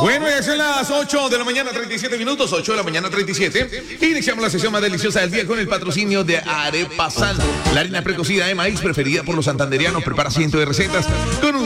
Bueno, ya son las 8 de la mañana, 37 minutos, 8 de la mañana, 37. Iniciamos la sesión más deliciosa del día con el patrocinio de Arepa Sal, la harina precocida de maíz preferida por los santanderianos. Prepara cientos de recetas con un